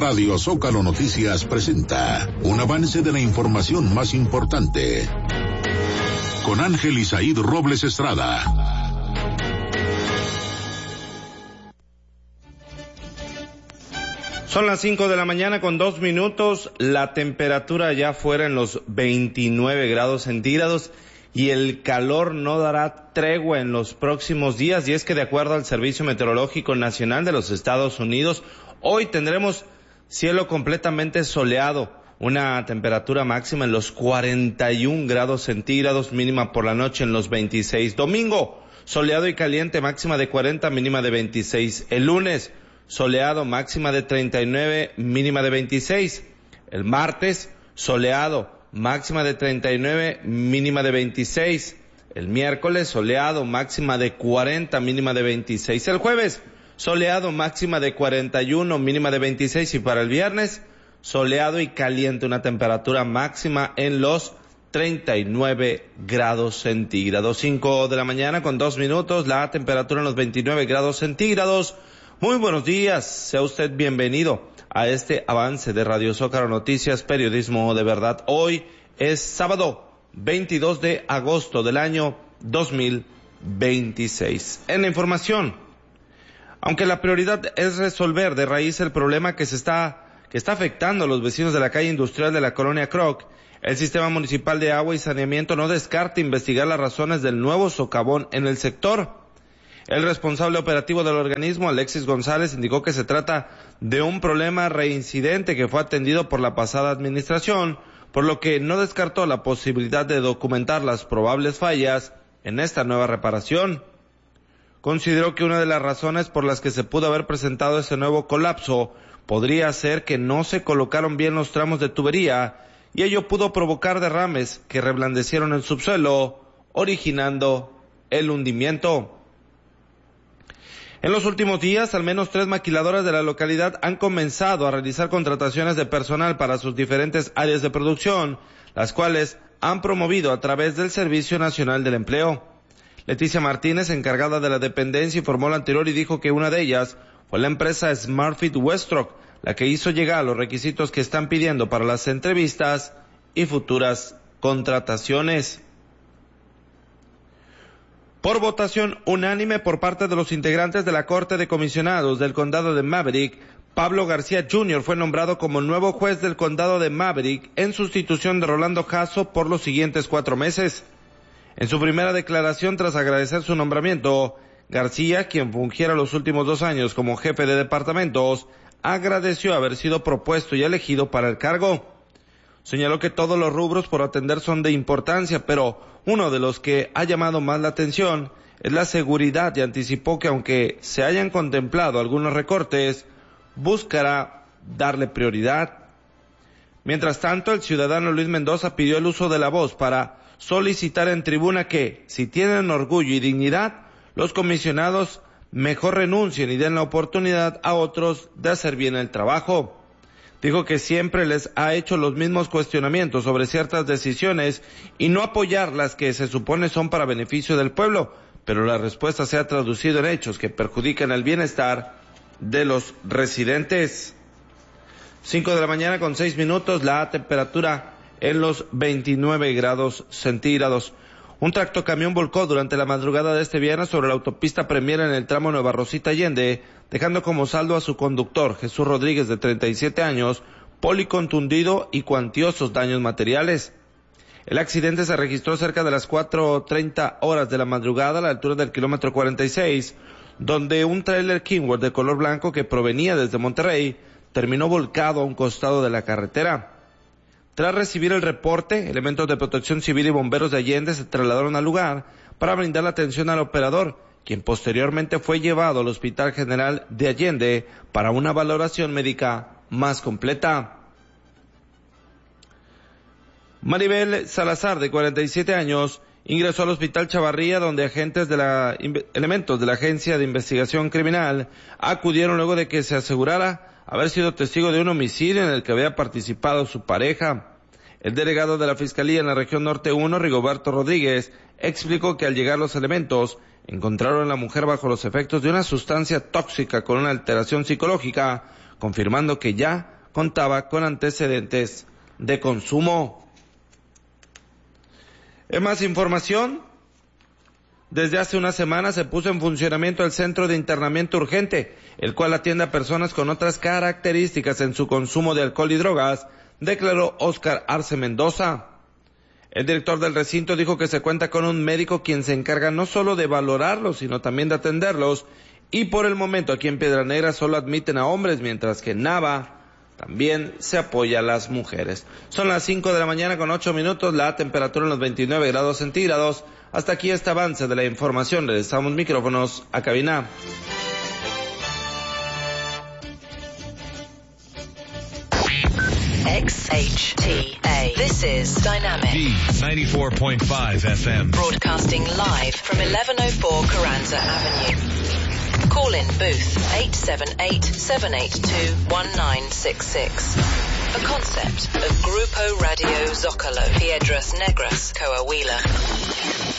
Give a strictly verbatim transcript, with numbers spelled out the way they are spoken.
Radio Zócalo Noticias presenta un avance de la información más importante. Con Ángel Isaíd Robles Estrada. Son las cinco de la mañana con dos minutos, la temperatura ya fuera en los veintinueve grados centígrados y el calor no dará tregua en los próximos días, y es que de acuerdo al Servicio Meteorológico Nacional de los Estados Unidos, hoy tendremos cielo completamente soleado, una temperatura máxima en los cuarenta y un grados centígrados, mínima por la noche en los veintiséis. Domingo, soleado y caliente, máxima de cuarenta, mínima de veintiséis. El lunes, soleado, máxima de treinta y nueve, mínima de veintiséis. El martes, soleado, máxima de treinta y nueve, mínima de veintiséis. El miércoles, soleado, máxima de cuarenta, mínima de veintiséis. El jueves, soleado, máxima de cuarenta y uno, mínima de veintiséis. Y para el viernes, soleado y caliente, una temperatura máxima en los treinta y nueve grados centígrados. cinco de la mañana con dos minutos, la temperatura en los veintinueve grados centígrados. Muy buenos días, sea usted bienvenido a este avance de Radio Zócalo Noticias, periodismo de verdad. Hoy es sábado veintidós de agosto del año dos mil veintiséis. En la información, aunque la prioridad es resolver de raíz el problema que se está, que está afectando a los vecinos de la calle industrial de la colonia Croc, el Sistema Municipal de Agua y Saneamiento no descarta investigar las razones del nuevo socavón en el sector. El responsable operativo del organismo, Alexis González, indicó que se trata de un problema reincidente que fue atendido por la pasada administración, por lo que no descartó la posibilidad de documentar las probables fallas en esta nueva reparación. Consideró que una de las razones por las que se pudo haber presentado ese nuevo colapso podría ser que no se colocaron bien los tramos de tubería y ello pudo provocar derrames que reblandecieron el subsuelo, originando el hundimiento. En los últimos días, al menos tres maquiladoras de la localidad han comenzado a realizar contrataciones de personal para sus diferentes áreas de producción, las cuales han promovido a través del Servicio Nacional del Empleo. Leticia Martínez, encargada de la dependencia, informó lo anterior y dijo que una de ellas fue la empresa SmartFit Westrock, la que hizo llegar los requisitos que están pidiendo para las entrevistas y futuras contrataciones. Por votación unánime por parte de los integrantes de la Corte de Comisionados del Condado de Maverick, Pablo García junior fue nombrado como nuevo juez del Condado de Maverick en sustitución de Rolando Jasso por los siguientes cuatro meses. En su primera declaración tras agradecer su nombramiento, García, quien fungiera los últimos dos años como jefe de departamentos, agradeció haber sido propuesto y elegido para el cargo. Señaló que todos los rubros por atender son de importancia, pero uno de los que ha llamado más la atención es la seguridad y anticipó que aunque se hayan contemplado algunos recortes, buscará darle prioridad. Mientras tanto, el ciudadano Luis Mendoza pidió el uso de la voz para solicitar en tribuna que, si tienen orgullo y dignidad, los comisionados mejor renuncien y den la oportunidad a otros de hacer bien el trabajo. Dijo que siempre les ha hecho los mismos cuestionamientos sobre ciertas decisiones y no apoyar las que se supone son para beneficio del pueblo, pero la respuesta se ha traducido en hechos que perjudican el bienestar de los residentes. Cinco de la mañana con seis minutos, la temperatura en los veintinueve grados centígrados. Un tractocamión volcó durante la madrugada de este viernes sobre la autopista Premier en el tramo Nueva Rosita Allende, dejando como saldo a su conductor, Jesús Rodríguez, de treinta y siete años, policontundido y cuantiosos daños materiales. El accidente se registró cerca de las cuatro treinta horas de la madrugada a la altura del kilómetro cuarenta y seis, donde un tráiler Kingworth de color blanco que provenía desde Monterrey terminó volcado a un costado de la carretera. Tras recibir el reporte, elementos de protección civil y bomberos de Allende se trasladaron al lugar para brindar la atención al operador, quien posteriormente fue llevado al Hospital General de Allende para una valoración médica más completa. Maribel Salazar, de cuarenta y siete años, ingresó al Hospital Chavarría, donde agentes de la, elementos de la Agencia de Investigación Criminal acudieron luego de que se asegurara haber sido testigo de un homicidio en el que había participado su pareja. El delegado de la Fiscalía en la región Norte uno, Rigoberto Rodríguez, explicó que al llegar los elementos, encontraron a la mujer bajo los efectos de una sustancia tóxica con una alteración psicológica, confirmando que ya contaba con antecedentes de consumo. En más información, desde hace una semana se puso en funcionamiento el Centro de Internamiento Urgente, el cual atiende a personas con otras características en su consumo de alcohol y drogas, declaró Óscar Arce Mendoza. El director del recinto dijo que se cuenta con un médico quien se encarga no solo de valorarlos, sino también de atenderlos, y por el momento aquí en Piedra Negra solo admiten a hombres, mientras que en Nava también se apoya a las mujeres. Son las cinco de la mañana con ocho minutos, la temperatura en los veintinueve grados centígrados. Hasta aquí este avance de la información. Regresamos micrófonos a cabina. X H T A. This is Dynamic. D ninety-four point five F M. Broadcasting live from eleven oh four Carranza Avenue. Call in booth eight seven eight, seven eight two, one nine six six. A concept of Grupo Radio Zócalo, Piedras Negras, Coahuila.